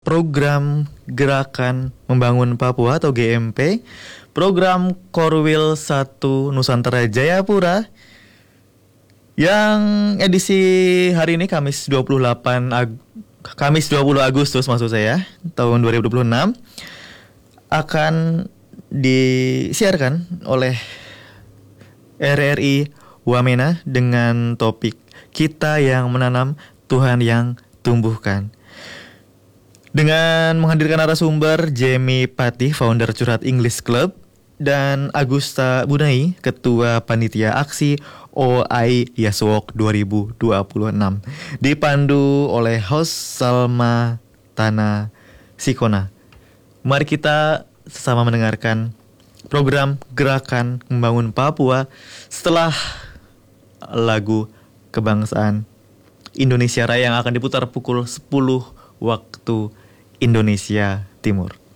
program Gerakan Membangun Papua atau GMP, program Korwil 1 Nusantara Jayapura yang edisi hari ini Kamis 20 Agustus maksud saya tahun 2026 akan disiarkan oleh RRI Wamena dengan topik Kita yang Menanam, Tuhan yang Tumbuhkan. Dengan menghadirkan narasumber Jamie Patih, founder Curhat English Club, dan Agusta Bunai, Ketua Panitia Aksi OI Yaswok 2026. Dipandu oleh host Salma Tana Sikona. Mari kita sesama mendengarkan program Gerakan Membangun Papua setelah lagu kebangsaan Indonesia Raya yang akan diputar pukul 10 waktu Indonesia Timur.